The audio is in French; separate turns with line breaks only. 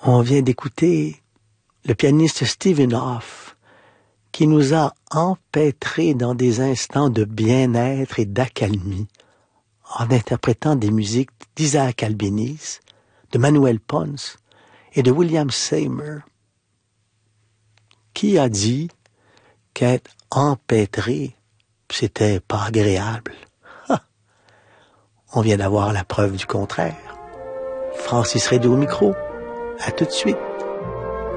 On vient d'écouter le pianiste Stephen Hoff, qui nous a empêtrés dans des instants de bien-être et d'accalmie, en interprétant des musiques d'Isaac Albéniz, de Manuel Pons et de William Seymour. Qui a dit qu'être empêtré, c'était pas agréable? On vient d'avoir la preuve du contraire. Francis Redé au micro. À tout de suite.